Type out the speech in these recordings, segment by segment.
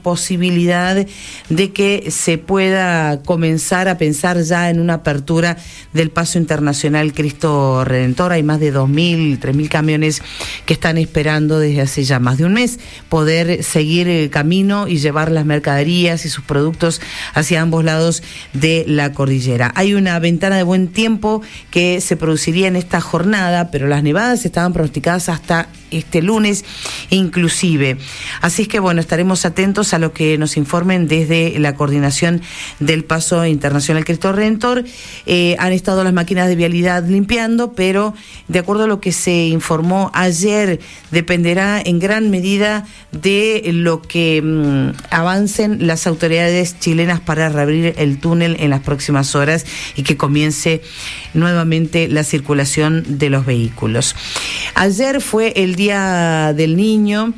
posibilidad de que se pueda comenzar a pensar ya en una apertura del Paso Internacional Cristo Redentor. Hay más de 2.000, 3.000 camiones que están esperando desde hace ya más de un mes poder seguir el camino y llevar las mercaderías y sus productos hacia ambos lados de la cordillera. Hay una ventana de buen tiempo que se produciría en esta jornada, pero las nevadas estaban pronosticadas hasta este lunes inclusive. Así es que bueno, estaremos atentos a lo que nos informen desde la coordinación del Paso Internacional Cristo Redentor. Han estado las máquinas de vialidad limpiando, pero de acuerdo a lo que se informó ayer, dependerá en gran medida de lo que avancen las autoridades chilenas para reabrir el túnel en las próximas horas y que comience nuevamente la circulación de los vehículos. Ayer fue el Día del Niño.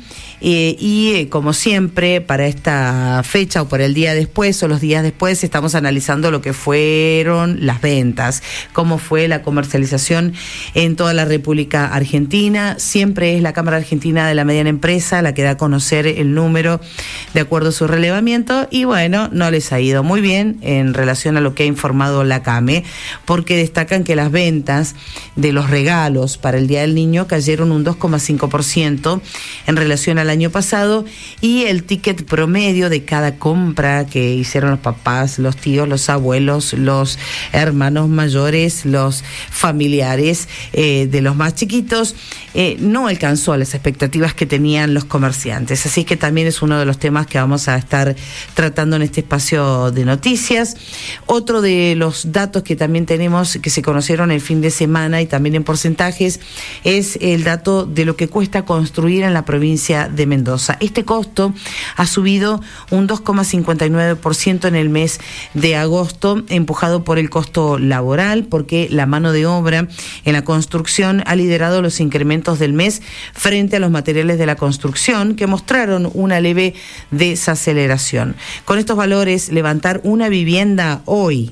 Como siempre, para esta fecha o por el día después o los días después, estamos analizando lo que fueron las ventas, cómo fue la comercialización en toda la República Argentina. Siempre es la Cámara Argentina de la Mediana Empresa la que da a conocer el número de acuerdo a su relevamiento y bueno, no les ha ido muy bien en relación a lo que ha informado la CAME, porque destacan que las ventas de los regalos para el Día del Niño cayeron un 2,5% en relación al año pasado, y el ticket promedio de cada compra que hicieron los papás, los tíos, los abuelos, los hermanos mayores, los familiares de los más chiquitos, no alcanzó a las expectativas que tenían los comerciantes. Así que también es uno de los temas que vamos a estar tratando en este espacio de noticias. Otro de los datos que también tenemos, que se conocieron el fin de semana y también en porcentajes, es el dato de lo que cuesta construir en la provincia de Mendoza. Este costo ha subido un 2,59% en el mes de agosto, empujado por el costo laboral, porque la mano de obra en la construcción ha liderado los incrementos del mes frente a los materiales de la construcción, que mostraron una leve desaceleración. Con estos valores, levantar una vivienda hoy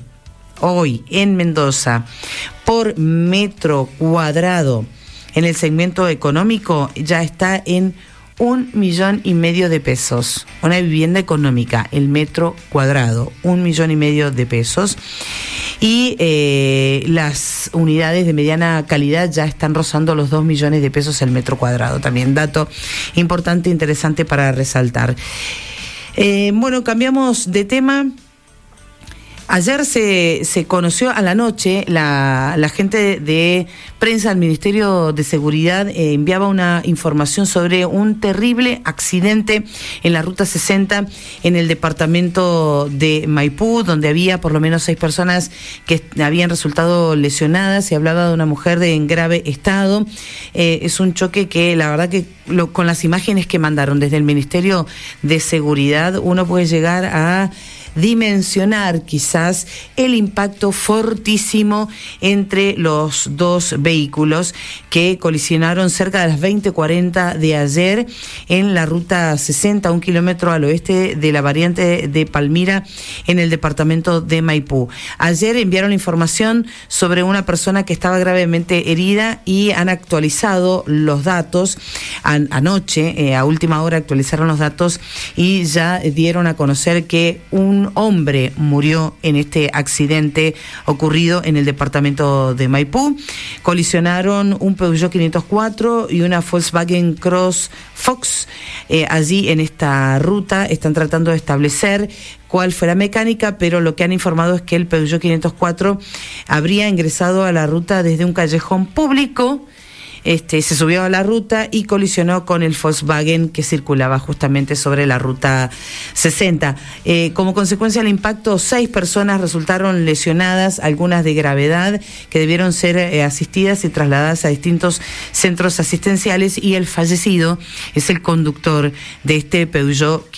en Mendoza por metro cuadrado en el segmento económico ya está en 1,5 millones de pesos. Una vivienda económica, el metro cuadrado, 1,5 millones de pesos. Y las unidades de mediana calidad ya están rozando los 2 millones de pesos el metro cuadrado. También dato importante, interesante para resaltar. Bueno, cambiamos de tema. Ayer se conoció a la noche, la gente de prensa del Ministerio de Seguridad enviaba una información sobre un terrible accidente en la Ruta 60 en el departamento de Maipú, donde había por lo menos 6 personas que habían resultado lesionadas. Se hablaba de una mujer en grave estado. Es un choque que la verdad que con las imágenes que mandaron desde el Ministerio de Seguridad uno puede llegar a dimensionar quizás el impacto fortísimo entre los dos vehículos que colisionaron cerca de las 20:40 de ayer en la Ruta 60, 1 kilómetro al oeste de la variante de Palmira, en el departamento de Maipú. Ayer enviaron información sobre una persona que estaba gravemente herida y han actualizado los datos. Anoche, a última hora, actualizaron los datos y ya dieron a conocer que un hombre murió en este accidente ocurrido en el departamento de Maipú. Colisionaron un Peugeot 504 y una Volkswagen Cross Fox. Allí en esta ruta están tratando de establecer cuál fue la mecánica, pero lo que han informado es que el Peugeot 504 habría ingresado a la ruta desde un callejón público. Se subió a la ruta y colisionó con el Volkswagen que circulaba justamente sobre la Ruta 60. Como consecuencia del impacto, 6 personas resultaron lesionadas, algunas de gravedad, que debieron ser asistidas y trasladadas a distintos centros asistenciales, y el fallecido es el conductor de este Peugeot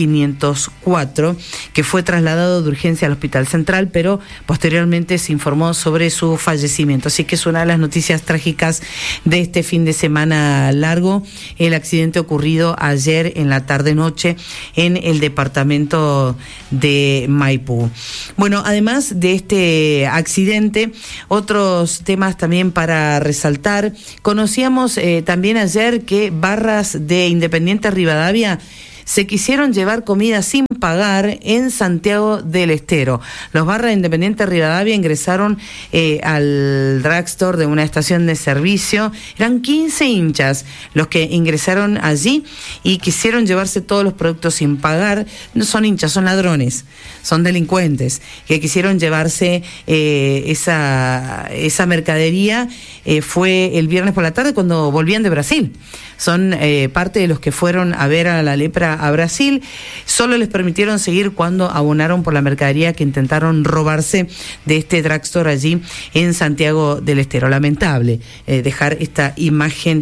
504, que fue trasladado de urgencia al Hospital Central, pero posteriormente se informó sobre su fallecimiento. Así que es una de las noticias trágicas de este fin de semana largo, el accidente ocurrido ayer en la tarde-noche en el departamento de Maipú. Bueno, además de este accidente, otros temas también para resaltar. Conocíamos también ayer que barras de Independiente Rivadavia se quisieron llevar comida sin pagar en Santiago del Estero. Los barras de Independiente Rivadavia ingresaron al drugstore de una estación de servicio. Eran 15 hinchas los que ingresaron allí y quisieron llevarse todos los productos sin pagar. No son hinchas, son ladrones, son delincuentes que quisieron llevarse esa mercadería. Fue el viernes por la tarde cuando volvían de Brasil. Son parte de los que fueron a ver a la lepra a Brasil. Solo les permitieron seguir cuando abonaron por la mercadería que intentaron robarse de este drugstore allí en Santiago del Estero. Lamentable dejar esta imagen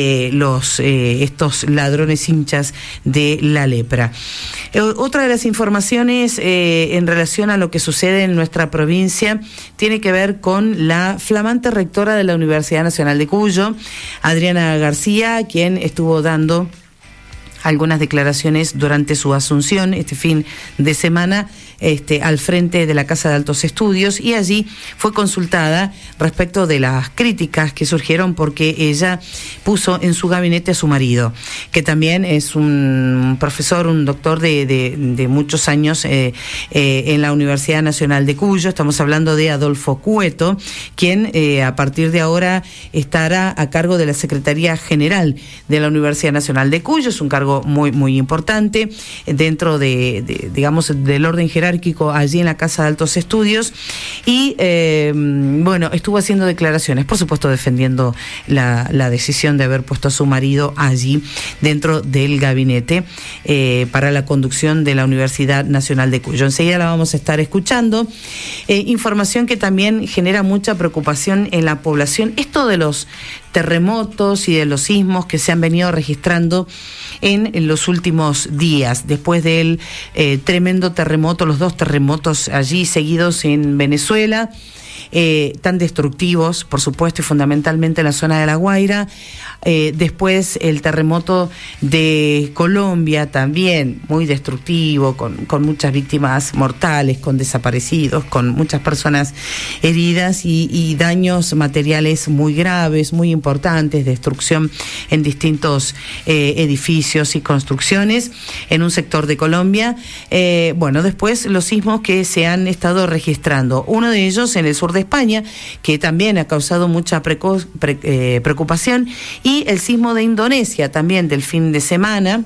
estos ladrones hinchas de la lepra. Otra de las informaciones en relación a lo que sucede en nuestra provincia tiene que ver con la flamante rectora de la Universidad Nacional de Cuyo, Adriana García, quien estuvo dando algunas declaraciones durante su asunción este fin de semana al frente de la Casa de Altos Estudios, y allí fue consultada respecto de las críticas que surgieron porque ella puso en su gabinete a su marido, que también es un profesor, un doctor de muchos años en la Universidad Nacional de Cuyo. Estamos hablando de Adolfo Cueto, quien a partir de ahora estará a cargo de la Secretaría General de la Universidad Nacional de Cuyo. Es un cargo muy, muy importante dentro digamos, del orden jerárquico allí en la Casa de Altos Estudios, y estuvo haciendo declaraciones, por supuesto defendiendo la decisión de haber puesto a su marido allí dentro del gabinete para la conducción de la Universidad Nacional de Cuyo. Enseguida la vamos a estar escuchando. Información que también genera mucha preocupación en la población, esto de los terremotos y de los sismos que se han venido registrando en los últimos días, después del tremendo terremoto, los dos terremotos allí seguidos en Venezuela, tan destructivos, por supuesto, y fundamentalmente en la zona de La Guaira. Después el terremoto de Colombia, también muy destructivo, con muchas víctimas mortales, con desaparecidos, con muchas personas heridas y daños materiales muy graves, muy importantes, destrucción en distintos edificios y construcciones en un sector de Colombia. Después los sismos que se han estado registrando, uno de ellos en el sur de España, que también ha causado mucha preocupación, y el sismo de Indonesia también del fin de semana,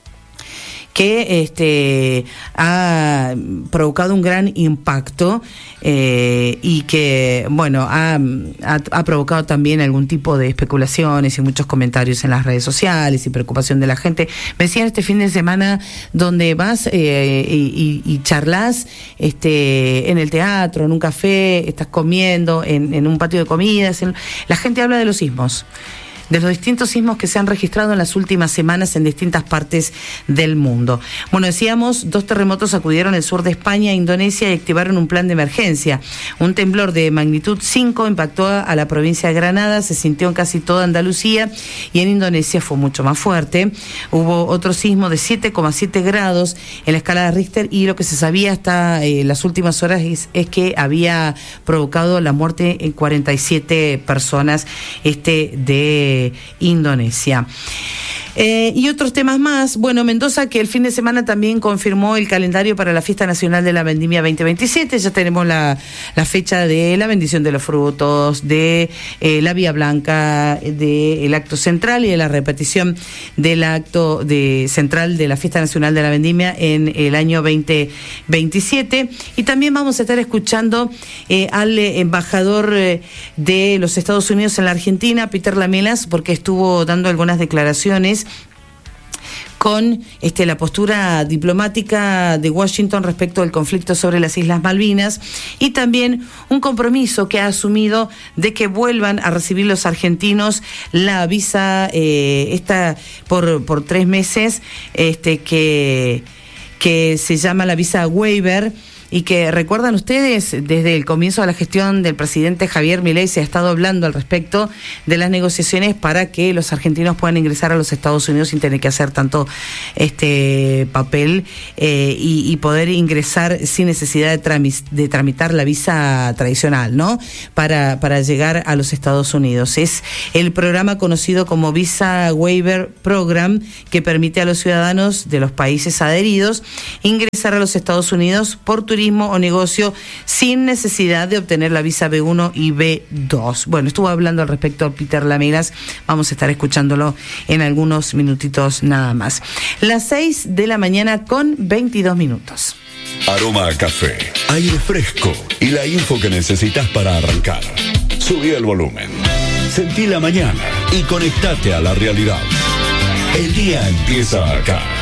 que ha provocado un gran impacto y que, ha provocado también algún tipo de especulaciones y muchos comentarios en las redes sociales y preocupación de la gente. Me decían este fin de semana donde vas y charlas en el teatro, en un café, estás comiendo, en un patio de comidas, la gente habla de los sismos, de los distintos sismos que se han registrado en las últimas semanas en distintas partes del mundo. Bueno, decíamos, 2 terremotos sacudieron el sur de España e Indonesia y activaron un plan de emergencia. Un temblor de magnitud 5 impactó a la provincia de Granada, se sintió en casi toda Andalucía, y en Indonesia fue mucho más fuerte. Hubo otro sismo de 7,7 grados en la escala de Richter, y lo que se sabía hasta las últimas horas es que había provocado la muerte en 47 personas de Indonesia. Y otros temas más. Bueno, Mendoza, que el fin de semana también confirmó el calendario para la Fiesta Nacional de la Vendimia 2027. Ya tenemos la fecha de la bendición de los frutos, de la Vía Blanca, del acto central y de la repetición del acto central de la Fiesta Nacional de la Vendimia en el año 2027. Y también vamos a estar escuchando al embajador de los Estados Unidos en la Argentina, Peter Lamelas, porque estuvo dando algunas declaraciones con la postura diplomática de Washington respecto del conflicto sobre las Islas Malvinas, y también un compromiso que ha asumido de que vuelvan a recibir los argentinos la visa por 3 meses que se llama la visa waiver, y que recuerdan ustedes, desde el comienzo de la gestión del presidente Javier Milei se ha estado hablando al respecto de las negociaciones para que los argentinos puedan ingresar a los Estados Unidos sin tener que hacer tanto papel y poder ingresar sin necesidad de tramitar la visa tradicional, ¿no? Para llegar a los Estados Unidos. Es el programa conocido como Visa Waiver Program, que permite a los ciudadanos de los países adheridos ingresar a los Estados Unidos por turismo o negocio sin necesidad de obtener la visa B1 y B2. Bueno, estuvo hablando al respecto Peter Lamelas, vamos a estar escuchándolo en algunos minutitos nada más. Las 6 de la mañana con 22 minutos. Aroma a café, aire fresco y la info que necesitas para arrancar. Subí el volumen, sentí la mañana y conectate a la realidad. El día empieza acá.